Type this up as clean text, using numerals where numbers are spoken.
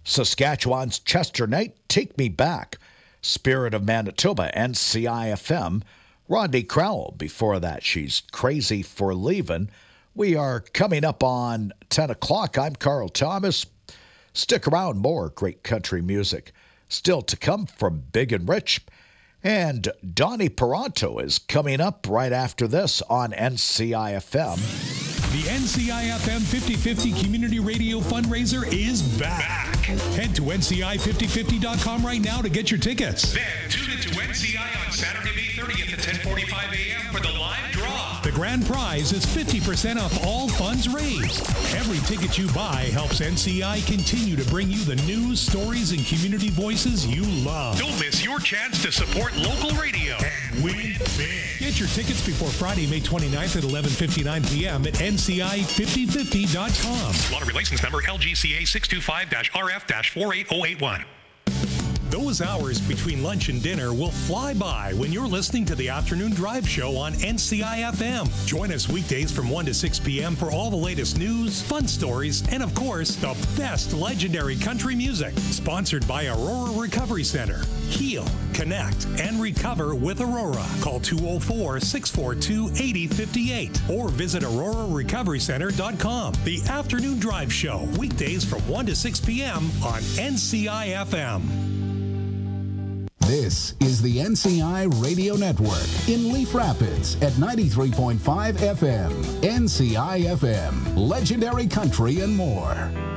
Saskatchewan's Chester Knight, Take Me Back. Spirit of Manitoba, NCIFM. Rodney Crowell, before that, She's Crazy for Leavin'. We are coming up on 10 o'clock. I'm Carl Thomas. Stick around, more great country music still to come from Big and Rich. And Donnie Peranto is coming up right after this on NCIFM. The NCIFM 50/50 Community Radio Fundraiser is back. Head to NCI5050.com right now to get your tickets. Then tune into NCI on Saturday, May 30th at 10:45 a.m. for the live draw. The grand prize is 50% off all funds raised. Every ticket you buy helps NCI continue to bring you the news, stories, and community voices you love. Don't miss your chance to support local radio and win big. Get your tickets before Friday, May 29th at 11:59 p.m. at NCI5050.com. Lottery license number LGCA 625-RF-48081. Those hours between lunch and dinner will fly by when you're listening to the Afternoon Drive Show on NCI-FM. Join us weekdays from 1 to 6 p.m. for all the latest news, fun stories, and of course, the best legendary country music. Sponsored by Aurora Recovery Center. Heal, connect, and recover with Aurora. Call 204-642-8058 or visit aurorarecoverycenter.com. The Afternoon Drive Show, weekdays from 1 to 6 p.m. on NCI-FM. This is the NCI Radio Network in Leaf Rapids at 93.5 FM. NCI FM, legendary country and more.